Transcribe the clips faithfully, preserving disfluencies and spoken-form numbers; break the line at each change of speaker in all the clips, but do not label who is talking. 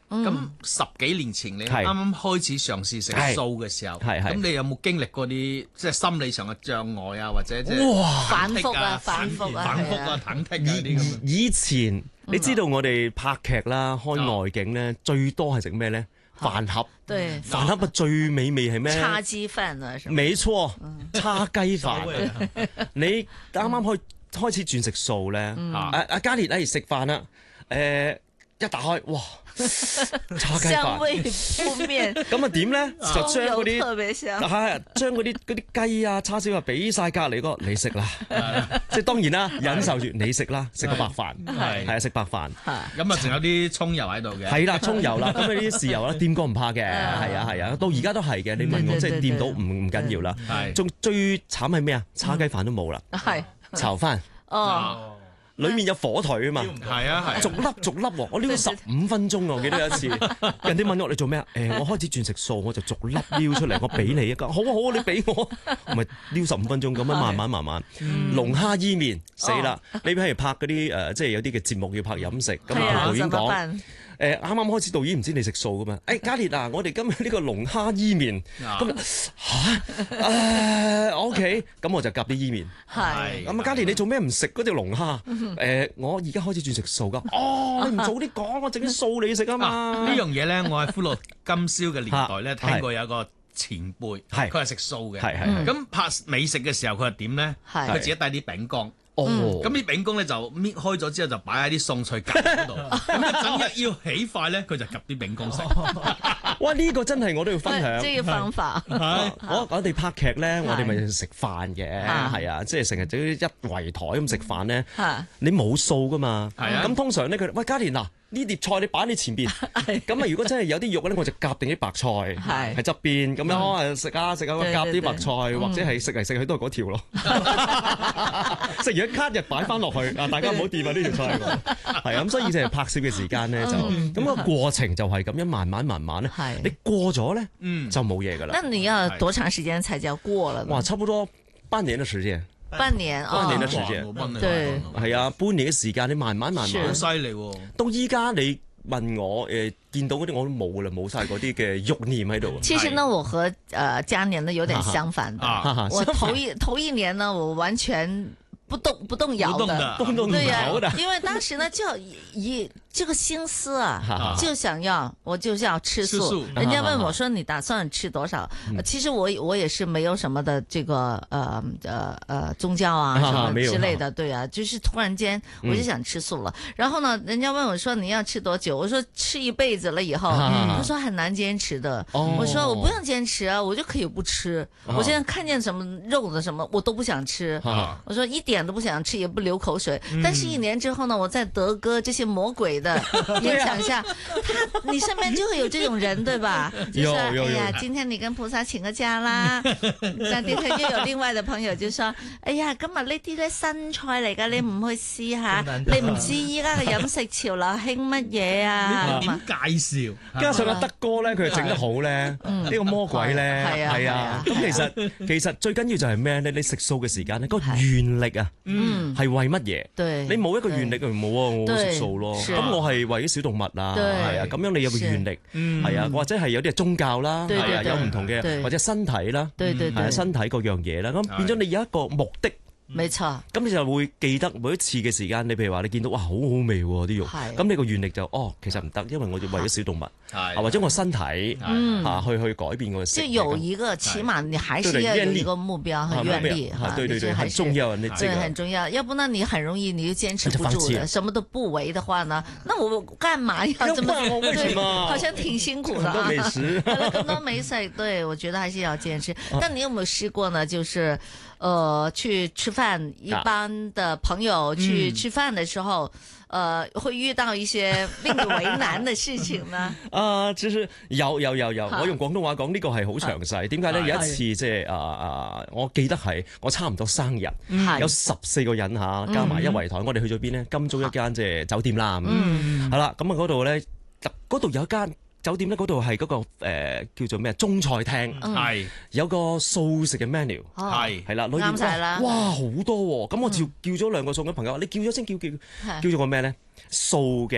咁十幾年前你啱啱開始嘗試食素嘅時候，咁你有冇經歷過啲即係心理上嘅障礙啊，或者即係
反覆啊、反覆啊、
反覆啊、忐忑啊啲咁？
以前你知道我哋拍劇啦、開外景咧，最多係食咩咧？飯盒。
對，
飯盒啊最美味係咩？
叉雞飯啊，
沒錯，叉雞飯。你啱啱開開始轉食素咧，阿阿嘉烈誒食飯啦，誒一打開，哇！叉雞
香味
飯，
撲面，
咁啊點咧？就將嗰啲
特別香，
係將嗰啲嗰啲雞啊叉燒啊俾晒隔離嗰個你食啦，即係當然啦，忍受住你食啦，食個白飯，係係啊食白飯，
咁啊仲有啲葱油喺度嘅，
係啦葱油啦，咁你啲豉油啦掂過唔怕嘅，係啊係啊，到而家都係嘅。你問我即係掂到唔唔緊要啦，仲最慘係咩啊？叉雞飯都冇啦，
係
炒飯
哦。
裏面有火腿啊嘛，
係啊係，
逐粒逐粒喎，我撩咗十五分鐘啊！我記得有一次，人哋問我你做咩啊？誒，我開始轉食素，我就逐粒撩出嚟，我俾你一個，好啊好啊，你俾我，我咪撩十五分鐘咁樣慢慢慢慢。龍蝦伊麵死啦！你譬如拍嗰啲誒，即係有啲嘅節目要拍飲食，咁啊導演講。誒啱啱開始導演唔知你食素噶嘛？誒嘉烈啊，我哋今日呢個龍蝦伊麵，咁嚇誒 OK，咁我就夾啲伊麵。係咁啊，嘉烈你做咩唔食嗰隻龍蝦？誒我而家開始轉食素噶。哦，你唔早啲講，我整啲素你食啊嘛。
呢樣嘢咧，我喺歡樂今宵嘅年代咧聽過有個前輩，佢係食素嘅。係係。咁拍美食嘅時候，佢係點咧？佢自己帶啲餅乾。哦，咁啲餅乾咧就搣開咗之後就擺喺啲餸菜夾嗰度，咁一陣一要起筷咧，佢就夾啲餅乾食。
哇！呢個真係我都要分享。
呢個方法。
我我哋拍劇咧，我哋咪食飯嘅，係啊，即係成日整一圍台咁食飯咧。你冇素噶嘛？係啊。咁通常咧，佢喂嘉烈嗱。呢碟菜你擺喺你前邊，咁啊如果真係有啲肉咧，我就夾定啲白菜喺側邊，咁樣可能食下食下夾啲白菜，或者係食嚟食去都係嗰條咯。食完一卡就擺翻落去，啊大家唔好掂啊呢條菜。係啊，咁所以就係拍攝嘅時間咧就咁個過程就係咁樣慢慢慢慢咧，你過咗咧就冇嘢噶啦。
那你要多長時間才叫過了？
哇，差不多半年嘅時間。
半年
半年嘅時間，
對，
係啊，半年嘅時間，你慢慢慢慢，
好犀利喎！
到依家你問我誒，見到嗰啲我都冇啦，冇晒嗰啲嘅慾念喺度。
其實呢，我和誒嘉年呢有點相反的，我頭一頭一年呢，我完全不動不動搖的，
不動搖的，
因為當時呢就以這個心思啊，就想要我就是要吃素。人家問我說你打算吃多少？其實我我也是沒有什麼的這個呃呃呃宗教啊什麼之類的，對啊，就是突然間我就想吃素了。然後呢，人家問我說你要吃多久？我說吃一輩子了以後，他說很難堅持的。我說我不用堅持啊，我就可以不吃。我現在看見什麼肉的什麼我都不想吃。我說一點都不想吃，也不流口水。但是一年之後呢，我在德哥這些魔鬼的影響下，他你身邊就會有這種人，對吧？就說哎呀，今天你跟菩薩請個假啦。但第二天又有另外的朋友就說，哎呀，今日呢啲咧新菜嚟噶，你唔去試下，你唔知依家嘅飲食潮流興乜嘢啊？
點介紹？
加上阿德哥咧，佢又整得好咧，呢個魔鬼咧，係啊。咁其實其實最緊要就係咩咧？你食素嘅時間咧，嗰個願力啊，係為乜嘢？你冇一個願力，冇啊，我食素咯。咁我係為咗小動物啊，係啊，咁樣你有個願力，係啊，或者係有啲係宗教啦，係啊，有唔同嘅或者身體啦，係啊，身體嗰樣嘢啦，咁變咗你有一個目的。
沒錯，
咁你就會記得每一次嘅時間，你譬如話你見到哇好好味喎啲肉，咁你個願力就哦其實唔得，因為我哋為咗小動物，或者我身體啊去去改變我嘅。就
有一個，起碼你還是要有一個目標和願力，
對對對，很重要，你這個
很重要，要不然你很容易你就堅持不住的，什麼都不為的話呢，那我幹嘛要這麼？對，好像挺辛苦的啊。
美食，
咁多美食，對，我覺得還是要堅持。但你有沒有試過呢？就是。呃，去吃飯，一般的朋友去吃飯的時候，呃，會遇到一些令你為難的事情呢？
啊，其實有有有有，我用廣東話講呢個係好詳細。點解咧？有一次即係啊啊，我記得係我差唔多生日，有十四個人吓，加埋一圍台，我哋去咗邊咧？金鐘一間即係酒店啦，係啦，咁啊嗰度咧，嗰度有一間。酒店咧嗰度係嗰個誒、呃、叫做咩中菜廳，係、嗯、有個素食嘅 menu， 係係啦，
啱晒啦，
哇好多喎、啊！咁我叫叫咗兩個餸嘅朋友，你叫咗先叫叫叫咗個咩咧？素嘅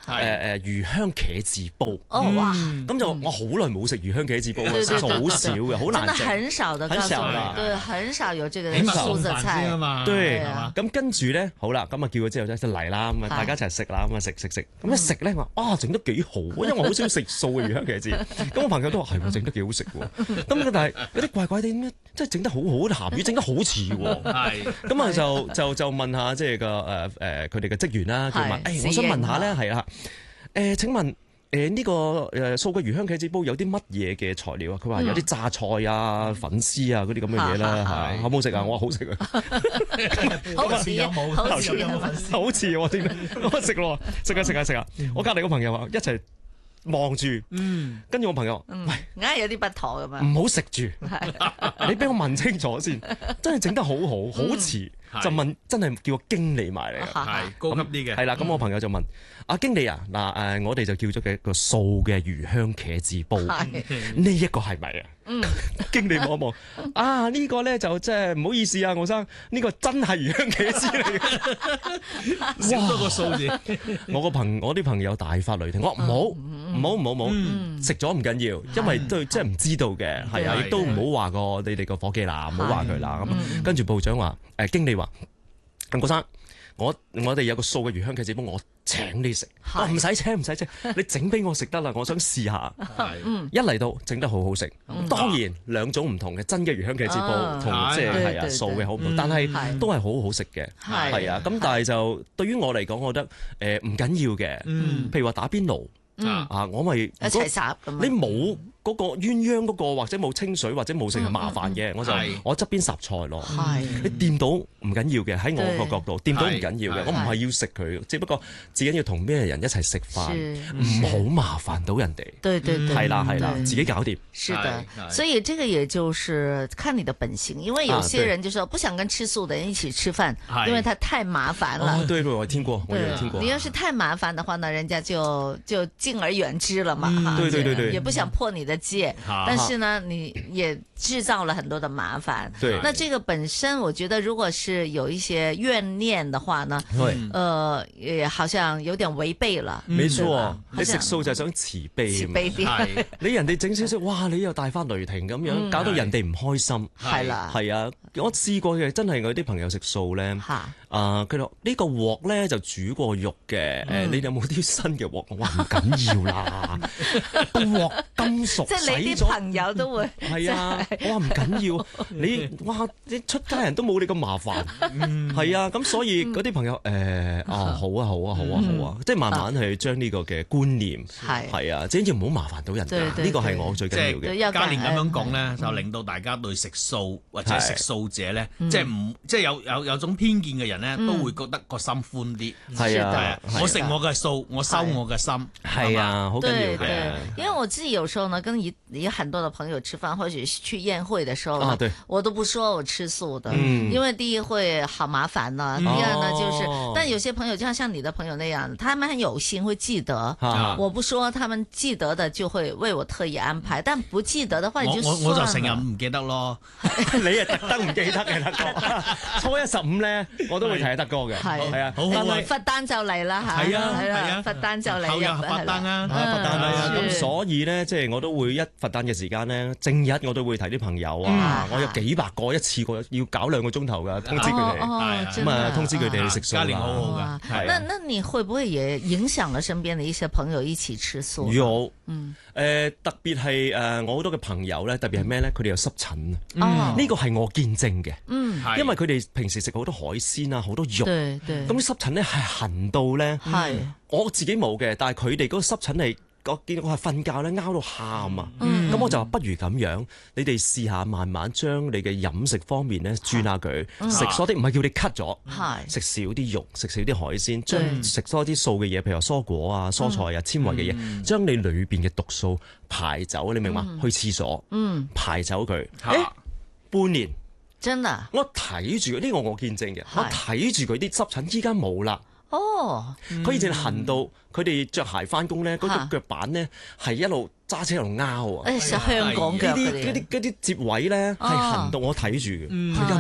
誒誒魚香茄子煲。
哦哇！
咁就我好耐冇食魚香茄子煲啦，食好少嘅，好難食。
真係很少的，
很少啦，
對，很少有這個
起碼
素
餸飯先啊嘛。
對，咁跟住咧，好啦，咁啊叫咗之後咧就嚟啦，咁啊大家一齊食啦，咁啊食食食，咁一食咧我話啊整得幾好，因為我好少食素嘅魚香茄子，咁我朋友都話係喎，整得幾好食喎，咁但係有啲怪怪地咁，即係整得好好，鹹魚整得好似喎，係，咁啊就就就問下即係個誒誒佢哋嘅職員啦，佢問誒我想問下咧係啦，誒請問。誒呢個誒素嘅魚香茄子煲有啲乜嘢嘅材料啊？佢話有啲榨菜啊、粉絲啊嗰啲咁嘅嘢啦，係好唔好食啊？我話好食啊，
好似有冇？好似有
粉絲，好似我點我食咯，食啊食啊食啊！我隔離個朋友話一齊望住，嗯，跟住我朋友，喂，
硬係有啲不妥㗎嘛，
唔好食住，你俾我問清楚先，真係整得好好，好似就問真係叫個經理埋嚟，
係高級啲嘅，
係啦，咁我朋友就問。阿經理啊，嗱誒，我哋就叫咗嘅一個素嘅魚香茄子煲，呢一個係咪啊？嗯，經理望一望，啊呢個咧就即係唔好意思啊，我生呢個真係魚香茄子嚟嘅，
少多個數字。
我個朋我啲朋友大發雷霆，我話唔好唔好唔好唔好，食咗唔緊要，因為都即係唔知道嘅，係啊，亦都唔好話個你哋個伙計啦，唔好話佢啦。咁跟住部長話誒經理話，郭生。我我哋有個素嘅魚香茄子煲，我請你食。我唔使請唔使請，你整俾我食得啦。我想試下。一嚟到整得好好食。當然兩種唔同嘅真嘅魚香茄子煲同即係係啊素嘅好唔同，但係都係好好食嘅。係啊，咁但係就對於我嚟講，我覺得誒唔緊要嘅。譬如話打邊爐啊，我咪
一齊烚咁。
你冇嗰個鴛鴦嗰個或者冇清水或者冇剩係麻煩嘅，我就我側邊烚菜咯。你掂到唔緊要嘅，喺我個角度掂到唔緊要嘅，我唔係要食佢，只不過至緊要同咩人一齊食飯，唔好麻煩到人哋。
對對對，
係啦係啦，自己搞掂。
是的，所以這個也就是看你的本性，因為有些人就說不想跟吃素的人一起吃飯，因為他太麻煩了。
對對，我聽過，我有聽過。
你要是太麻煩的話呢，人家就就敬而遠之了嘛。
對對對對，
也不想破你的戒，但是呢，你也製造了很多的麻煩。
對，
那這個本身，我覺得如果是有一些怨念的話呢，呃，也好像有點違背了。
沒錯，你食素就係想慈悲，
慈悲啲。
你人哋整少少，哇！你又大發雷霆咁樣，搞到人哋唔開心。
係啦，
係啊，我試過嘅，真係我啲朋友食素咧。啊！佢話呢個鑊咧就煮過肉嘅，誒，你有冇啲新嘅鑊？我話唔緊要啦，個鑊金屬，
即係你啲朋友都會
係啊！我話唔緊要，你哇！你出家人都冇你咁麻煩，係啊！咁所以嗰啲朋友誒啊好啊好啊好啊好啊，即係慢慢去將呢個嘅觀念係係啊，即係要唔好麻煩到人哋，呢個係我最緊要嘅。
嘉年咁樣講咧，就令到大家對食素或者食素者咧，即係唔即係有有有種偏見嘅人咧，都會覺得個心寬啲。
係啊，
我食我嘅素，我收我嘅心。
係啊，好緊要嘅。
因為我自己有時候呢，跟一一很多的朋友吃飯，或者去宴會的時候呢，我都不說我吃素的，因為第一會好麻煩啦，第二呢就是，但有些朋友就像像你的朋友那樣，他們很有心會記得，我不說，他們記得的就會為我特意安排，但不記得的話，你就算了。
我我就成日唔記得咯，
你係特登唔記得嘅德哥，初一十五咧我都會睇德哥嘅，係啊，
好好啊，罰單就嚟啦嚇，
係啊係
啊，罰單就嚟，
後日罰單啊，
罰單啊，咁所以咧即係我都會一罰單嘅時間咧，正日我都會提啲朋友啊，我有幾百個一次過要搞兩個鐘頭㗎，通知佢哋，咁啊通知佢哋食素啦。
好好㗎，
那那你會不會也影響了身邊的一些朋友一起吃素？
有，嗯，誒特別係誒我好多嘅朋友咧，特別係咩咧？佢哋有濕疹啊，呢個係我見證嘅，嗯，因為佢哋平時食好多海鮮啊，好多肉，
對對，
咁啲濕疹咧係痕到咧，係我自己冇嘅，但係佢哋嗰個濕疹係。我見到我係瞓覺咧，拗到喊啊！咁、嗯、我就話不如咁樣，你哋試下慢慢將你嘅飲食方面咧轉下佢，食多啲，唔係叫你 cut 咗，食少啲肉，食少啲海鮮，將食多啲素嘅嘢，譬如話蔬果啊、蔬菜啊、纖維嘅嘢，將、嗯、你裏邊嘅毒素排走，你明嘛？嗯、去廁所，嗯、排走佢。誒、欸，半年
真啊！
我睇住呢個我見證嘅，我睇住佢啲濕疹，依家冇啦。哦，佢以前痕到，佢哋着鞋翻工咧，嗰隻腳板咧係一路揸車一路拗啊！
誒，香港腳嗰啲
嗰啲嗰啲接位咧係痕到，我睇住嘅，佢而家冇。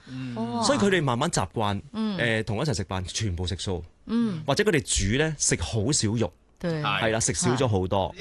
所以佢哋慢慢習慣誒同一齊食飯，全部食素，或者佢哋煮咧食好少肉，係啦，食少咗好多。